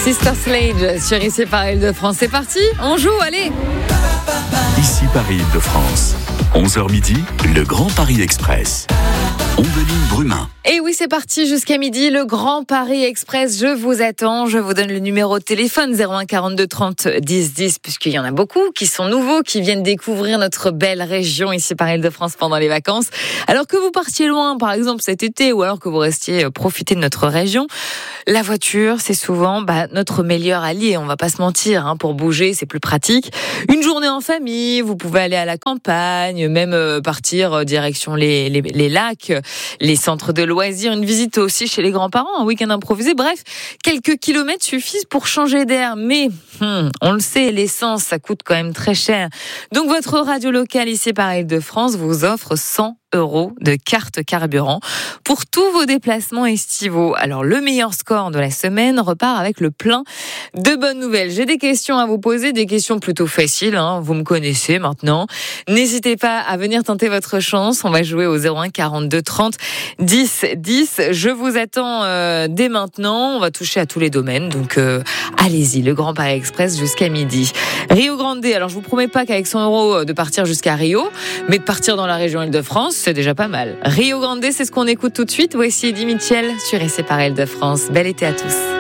Sister Sledge sur Ici Paris Île-de-France. C'est parti, on joue, allez. Ici Paris Île-de-France. 11h midi, le Grand Paris Express. Ombeline Brumin. Et oui, c'est parti jusqu'à midi, le Grand Paris Express. Je vous attends, je vous donne le numéro de téléphone 01 42 30 10 10, puisqu'il y en a beaucoup qui sont nouveaux, qui viennent découvrir notre belle région ici par Île-de-France pendant les vacances. Alors que vous partiez loin, par exemple cet été, ou alors que vous restiez profiter de notre région, la voiture, c'est souvent notre meilleur allié. On va pas se mentir, pour bouger, c'est plus pratique. Une journée en famille, vous pouvez aller à la campagne, même partir direction les lacs, les centres de loisirs, une visite aussi chez les grands-parents, un week-end improvisé. Bref, quelques kilomètres suffisent pour changer d'air. Mais on le sait, l'essence, ça coûte quand même très cher. Donc votre radio locale ici par Île-de-France vous offre 100 € de carte carburant pour tous vos déplacements estivaux. Alors le meilleur score de la semaine repart avec le plein de bonnes nouvelles. J'ai des questions à vous poser, des questions plutôt faciles, vous me connaissez maintenant. N'hésitez pas à venir tenter votre chance. On va jouer au 01 42 30 10 10. Je vous attends dès maintenant. On va toucher à tous les domaines. Donc allez-y, le Grand Paris Express jusqu'à midi. Rio Grande, alors je vous promets pas qu'avec 100 € de partir jusqu'à Rio, mais de partir dans la région Île-de-France, c'est déjà pas mal. Rio Grande, c'est ce qu'on écoute tout de suite. Voici Eddie Mitchell sur Ici par Île-de-France. Bel été à tous.